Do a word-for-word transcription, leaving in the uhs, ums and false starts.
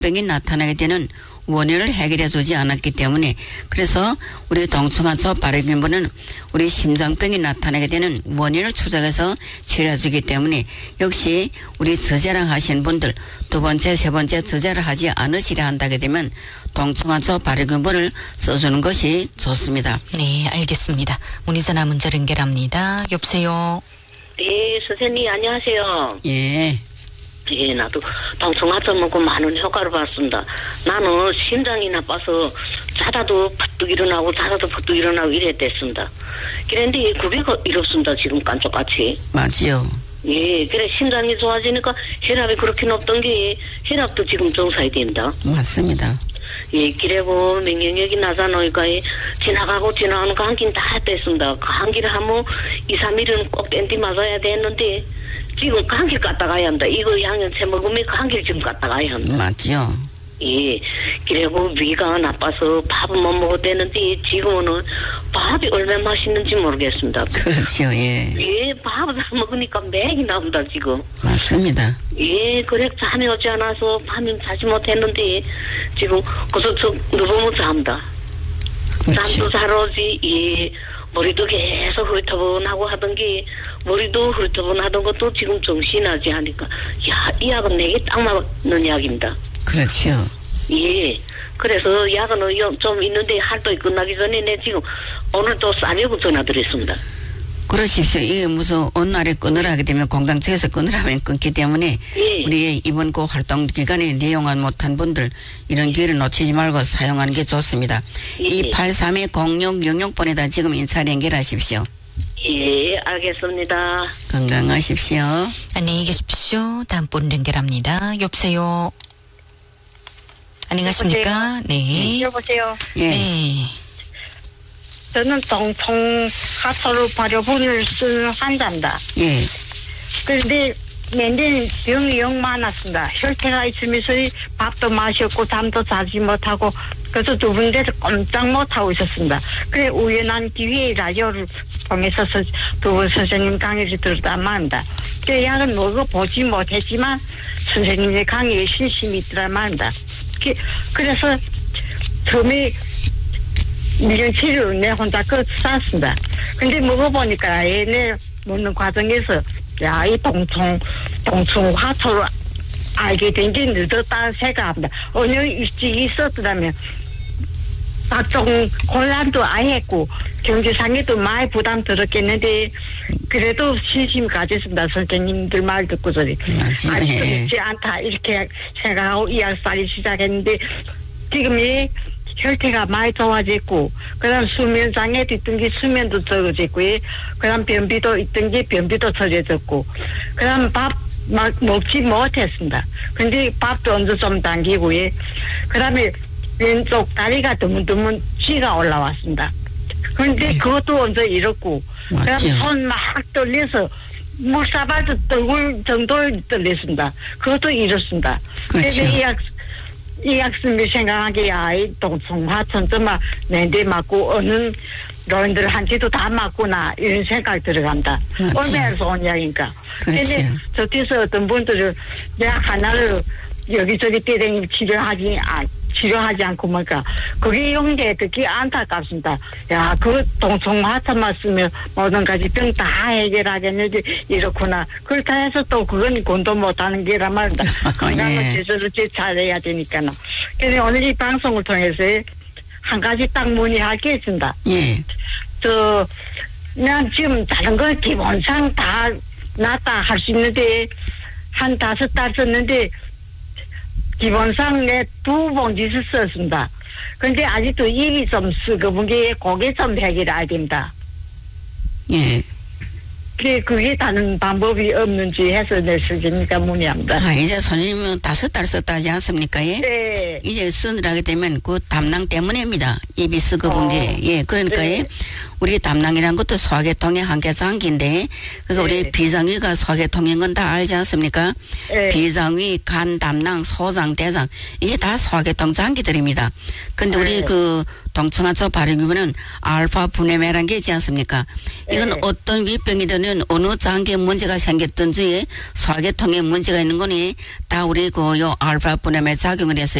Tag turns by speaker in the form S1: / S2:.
S1: 병이 나타나게 되는 원인을 해결해 주지 않았기 때문에 그래서 우리 동충하초 발효균분은 우리 심장병이 나타나게 되는 원인을 추적해서 치료해 주기 때문에 역시 우리 저자랑 하신 분들 두 번째 세 번째 저자를 하지 않으시려 한다게 되면 동충하초 발효균분을 써주는 것이 좋습니다.
S2: 네, 알겠습니다. 문의전화 문자 연결합니다. 여보세요.
S3: 네, 선생님 안녕하세요.
S1: 예.
S3: 예, 나도 동충하초 먹고 많은 효과를 봤습니다. 나는 심장이 나빠서 자다도 퍼뜩 일어나고 자다도 퍼뜩 일어나고 이랬댔습니다. 그런데 구비가 이렇습니다. 지금 깜짝같이.
S1: 맞지요.
S3: 예, 그래 심장이 좋아지니까 혈압이 그렇게 높던 게 혈압도 지금 정상이 됩니다.
S1: 맞습니다.
S3: 예, 그리고 면역력이 낮아놓으니까 지나가고 지나가는 감기는 다 뗐습니다. 감기를 하면 이, 삼 일은 꼭 뺀디 맞아야 되는데 지금 감기 갔다 가야 한다. 이거 양념채 먹으면 감기를 지금 갔다 가야 한다.
S1: 맞죠.
S3: 예, 그리고 위가 나빠서 밥은 못 먹어도 되는데 지금은 밥이 얼마나 맛있는지 모르겠습니다.
S1: 그렇죠. 예.
S3: 예, 밥을 안 먹으니까 맥이 나온다 지금.
S1: 맞습니다.
S3: 예, 그래 잠이 오지 않아서 밤에 자지 못했는데 지금 그저 누우면 잠다.
S1: 그렇죠.
S3: 잠도 잘 오지. 예, 머리도 계속 훑어보나고 하던 게 머리도 훑어보나던 것도 지금 정신이 나지 하니까 야, 이 약은 내게 딱 맞는 약입니다.
S1: 그렇죠.
S3: 예, 그래서 약은 좀 있는데 활동이 끝나기 전에 내 지금 오늘 또 싸려고 전화드렸습니다.
S1: 그러십시오. 이게 무슨 어느 날에 끊으라 하게 되면 공장청에서 끊으라면 끊기 때문에
S3: 예.
S1: 우리 이번 그 활동 기간에 이용한 못한 분들 이런 기회를 놓치지 말고 사용하는 게 좋습니다.
S3: 예.
S1: 이팔삼 공육육육 번에다 지금 인차 연결하십시오.
S3: 예, 알겠습니다.
S1: 건강하십시오.
S2: 안녕히 계십시오. 다음 분 연결합니다. 여보세요. 안녕하십니까? 네.
S4: 여보세요.
S1: 예.
S2: 네.
S4: 저는 동통하초로 발효분을 쓰는 환자입니다.
S1: 예.
S4: 그런데 맨날 병이 영 많았습니다. 혈태가 있으면서 밥도 맛이 없고 잠도 자지 못하고 그래서 두 군데서 꼼짝 못하고 있었습니다. 그래 우연한 기회에 라디오를 통해서 두 분 선생님 강의를 들었단 말입니다. 그 약은 먹어보지 못했지만 선생님의 강의에 신심이 있더란 말입니다. 그, 그래서 처음에 밀연치를 내 혼자 그 쌌습니다. 근데 먹어보니까 얘네 먹는 과정에서 야, 이 동충, 동충 화초를 알게 된 게 늦었다 생각합니다. 어느 일찍 있었더라면 각종 곤란도 아예 했고 경제상에도 많이 부담 들었겠는데 그래도 신심이 가졌습니다. 선생님들 말 듣고 저리 아직도 늦지 않다 이렇게 생각하고 이야기살이 시작했는데 지금 이 혈태가 많이 좋아졌고 그다음 수면장애도 있던 게 수면도 적어졌고 그다음 변비도 있던 게 변비도 적어졌고 그다음 밥 막 먹지 못했습니다. 근데 밥도 언제 좀 당기고 그다음에 왼쪽 다리가 드문드문 쥐가 올라왔습니다. 그런데 그것도 언제 잃었고 그다음 손 막 떨려서 물사발도 떨굴 정도를 떨렸습니다. 그것도 잃었습니다. 그래서 이 약 이 약씀이 생각하기에 아이 동충하천 정말 내내 맞고 어느 노인들 한지도 다 맞구나 이런 생각이 들어간다. 얼마나 좋은 약인가. 그런데 저 뒤에서 어떤 분들은 약 하나를 여기저기 떼댕이 치료하지 아, 치료하지 않고 뭐니까 그게 용게 그게 안타깝습니다. 야, 그 동충하천만 쓰면 모든 가지 병 다 해결하겠는데 이렇구나. 그렇다 해서 또 그건 권도 못하는 게란 말이다. 건강을 제대로 잘해야 되니까는. 그래서 오늘 이 방송을 통해서 한 가지 딱 문의할 게 있습니다.
S1: 예.
S4: 저, 난 지금 다른 건 기본상 다 낫다 할 수 있는데 한 다섯 달 썼는데 기본상 내 두 봉지를 썼습니다. 그런데 아직도 입이 좀 쓰거분 게 고개 좀 해결해야 됩니다.
S1: 예.
S4: 그게, 그게 다른 방법이 없는지 해서 내 쓰니까 문의합니다.
S1: 아, 이제 선생님은 다섯 달 썼다 하지 않습니까? 예?
S4: 네.
S1: 이제 쓰느라게 되면 그 담낭 때문입니다. 입이 쓰거분 게. 어. 예, 그러니까 네. 우리 담낭이라는 것도 소화계통의 한 개 장기인데, 그러니까 네. 우리 비장위가 소화계통인 건 다 알지 않습니까? 네. 비장위, 간, 담낭, 소장, 대장, 이게 다 소화계통 장기들입니다. 근데 네. 우리 그 동충하초 발효균은 알파 분해매라는 게 있지 않습니까? 이건 네. 어떤 위병이든 보면 어느 장기에 문제가 생겼든지 소화계통에 문제가 있는 거니 다 우리 그 요 알파분염에 작용을 해서